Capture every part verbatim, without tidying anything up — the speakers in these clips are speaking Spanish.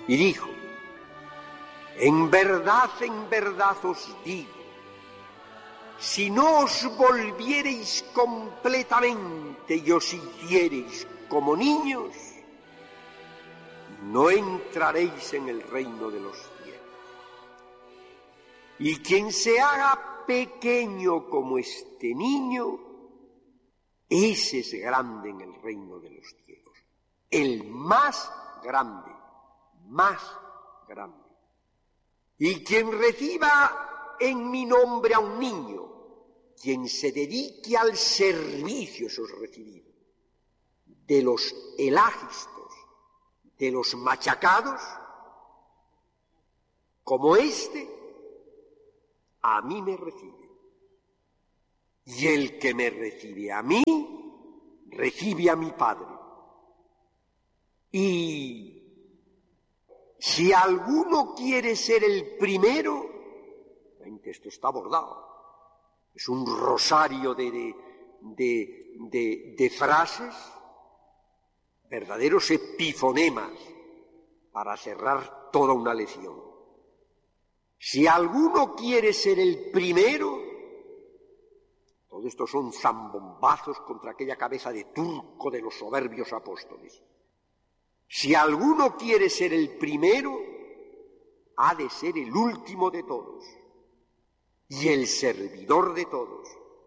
Y dijo: en verdad, en verdad os digo, si no os volviereis completamente y os hiciereis como niños, no entraréis en el reino de los cielos. Y quien se haga pequeño como este niño, ese es grande en el reino de los cielos. El más grande, más grande. Y quien reciba en mi nombre a un niño, quien se dedique al servicio, eso es recibido, de los elagistos, de los machacados, como este, a mí me recibe. Y el que me recibe a mí, recibe a mi Padre. Y si alguno quiere ser el primero, esto está bordado, es un rosario de, de, de, de, de frases, verdaderos epifonemas para cerrar toda una lección. Si alguno quiere ser el primero, todo esto son zambombazos contra aquella cabeza de turco de los soberbios apóstoles. Si alguno quiere ser el primero, ha de ser el último de todos y el servidor de todos.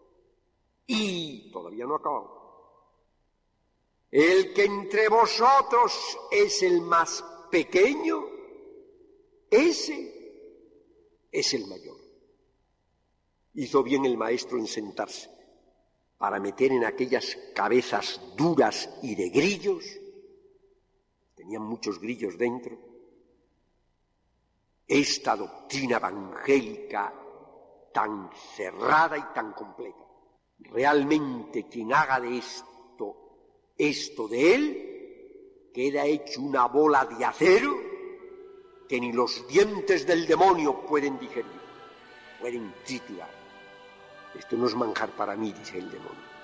Y todavía no ha acabado. El que entre vosotros es el más pequeño, ese es el mayor. Hizo bien el maestro en sentarse para meter en aquellas cabezas duras y de grillos, tenían muchos grillos dentro, esta doctrina evangélica tan cerrada y tan completa. Realmente quien haga de esto, esto de él, queda hecho una bola de acero que ni los dientes del demonio pueden digerir, pueden triturar. Esto no es manjar para mí, dice el demonio.